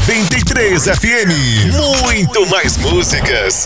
93 FM. Muito mais músicas.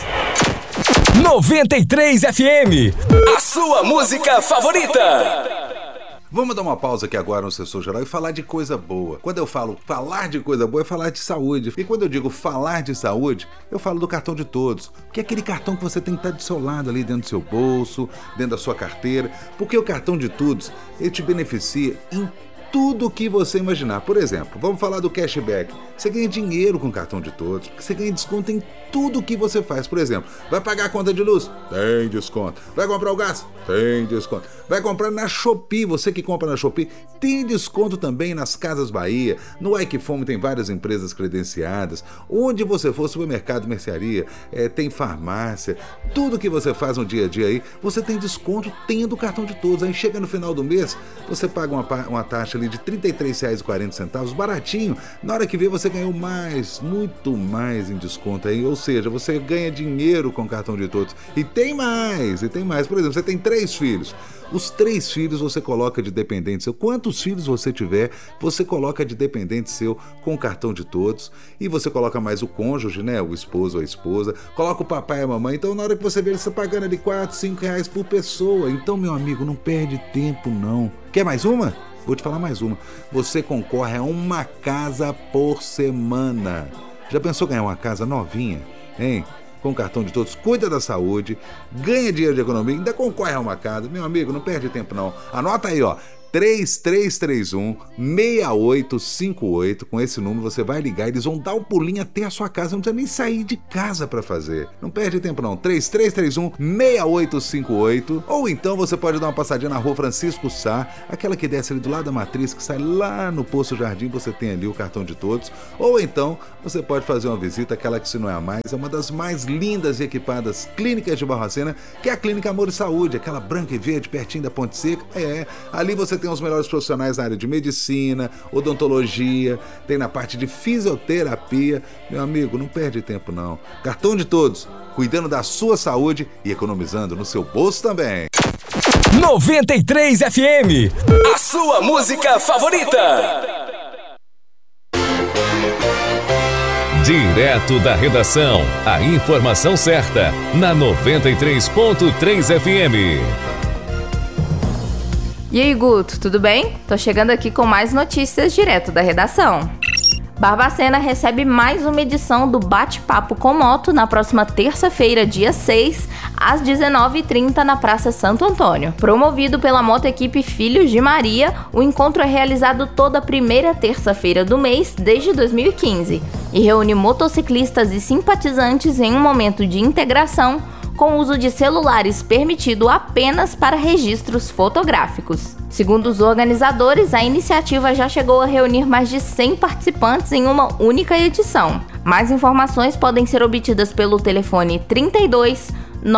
93 FM, a sua música favorita. Vamos dar uma pausa aqui agora no Sessor Geral e falar de coisa boa. Quando eu falo falar de coisa boa, é falar de saúde. E quando eu digo falar de saúde, eu falo do cartão de todos. Que é aquele cartão que você tem que estar do seu lado ali, dentro do seu bolso, dentro da sua carteira. Porque o cartão de todos, ele te beneficia em tudo que você imaginar. Por exemplo, vamos falar do cashback. Você ganha dinheiro com o cartão de todos, porque você ganha desconto em tudo que você faz. Por exemplo, vai pagar a conta de luz? Tem desconto. Vai comprar o gás? Tem desconto. Vai comprar na Shopee, você que compra na Shopee, tem desconto também nas Casas Bahia, no Equifome tem várias empresas credenciadas, onde você for, supermercado, mercearia, tem farmácia, tudo que você faz no dia a dia aí, você tem desconto tendo o cartão de todos. Aí chega no final do mês, você paga uma taxa ali de R$ 33,40, baratinho, na hora que vê você ganhou mais, muito mais em desconto aí, ou seja, você ganha dinheiro com o cartão de todos. E tem mais. Por exemplo, você tem 3 filhos. Os 3 filhos você coloca de dependente seu. Quantos filhos você tiver, você coloca de dependente seu com o cartão de todos. E você coloca mais o cônjuge, né? O esposo ou a esposa. Coloca o papai e a mamãe. Então, na hora que você vê, você está pagando ali R$4, R$5 por pessoa. Então, meu amigo, não perde tempo, não. Quer mais uma? Vou te falar mais uma. Você concorre a uma casa por semana. Já pensou ganhar uma casa novinha, hein? Com o cartão de todos, cuida da saúde, ganha dinheiro de economia, ainda concorre a uma casa. Meu amigo, não perde tempo não. Anota aí, ó. 3331-6858. Com esse número você vai ligar, eles vão dar um pulinho até a sua casa, não precisa nem sair de casa para fazer. Não perde tempo não. 3331-6858. Ou então você pode dar uma passadinha na rua Francisco Sá, aquela que desce ali do lado da Matriz, que sai lá no Poço Jardim, você tem ali o cartão de todos. Ou então você pode fazer uma visita, aquela que se não é a mais, é uma das mais lindas e equipadas clínicas de Barbacena, que é a Clínica Amor e Saúde, aquela branca e verde, pertinho da Ponte Seca. Ali você tem os melhores profissionais na área de medicina, odontologia, tem na parte de fisioterapia. Meu amigo, não perde tempo não. Cartão de todos, cuidando da sua saúde e economizando no seu bolso também. 93 FM, a sua música favorita. Direto da redação, a informação certa, na 93.3 FM. E aí, Guto, tudo bem? Tô chegando aqui com mais notícias direto da redação. Barbacena recebe mais uma edição do Bate-Papo com Moto na próxima terça-feira, dia 6, às 19h30, na Praça Santo Antônio. Promovido pela Motoequipe Filhos de Maria, o encontro é realizado toda primeira terça-feira do mês desde 2015 e reúne motociclistas e simpatizantes em um momento de integração com uso de celulares permitido apenas para registros fotográficos. Segundo os organizadores, a iniciativa já chegou a reunir mais de 100 participantes em uma única edição. Mais informações podem ser obtidas pelo telefone 32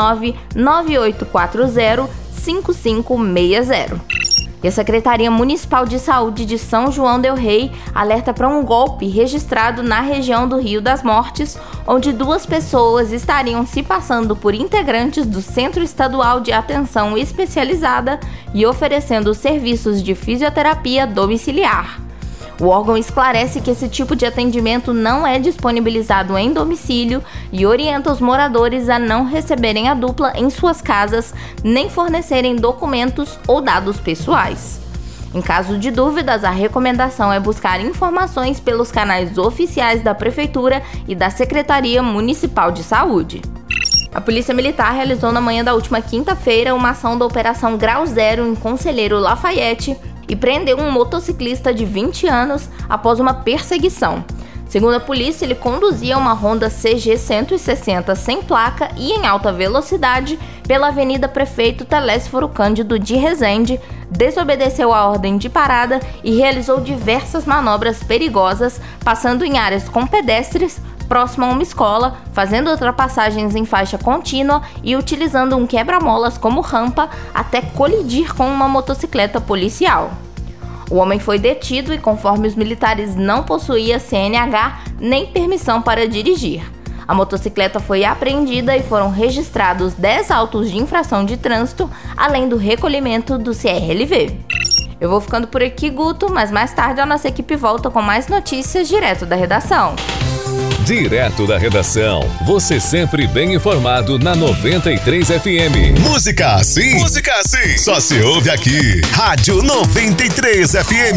99840 5560. E a Secretaria Municipal de Saúde de São João del Rei alerta para um golpe registrado na região do Rio das Mortes, onde 2 pessoas estariam se passando por integrantes do Centro Estadual de Atenção Especializada e oferecendo serviços de fisioterapia domiciliar. O órgão esclarece que esse tipo de atendimento não é disponibilizado em domicílio e orienta os moradores a não receberem a dupla em suas casas, nem fornecerem documentos ou dados pessoais. Em caso de dúvidas, a recomendação é buscar informações pelos canais oficiais da Prefeitura e da Secretaria Municipal de Saúde. A Polícia Militar realizou na manhã da última quinta-feira uma ação da Operação Grau Zero em Conselheiro Lafayette e prendeu um motociclista de 20 anos após uma perseguição. Segundo a polícia, ele conduzia uma Honda CG 160 sem placa e em alta velocidade pela Avenida Prefeito Telésforo Cândido de Resende, desobedeceu a ordem de parada e realizou diversas manobras perigosas, passando em áreas com pedestres, próximo a uma escola, fazendo ultrapassagens em faixa contínua e utilizando um quebra-molas como rampa até colidir com uma motocicleta policial. O homem foi detido e, conforme os militares, não possuía CNH nem permissão para dirigir. A motocicleta foi apreendida e foram registrados 10 autos de infração de trânsito, além do recolhimento do CRLV. Eu vou ficando por aqui, Guto, mas mais tarde a nossa equipe volta com mais notícias direto da redação. Direto da redação, você sempre bem informado na 93 FM. Música assim, só se ouve aqui. Rádio 93 FM.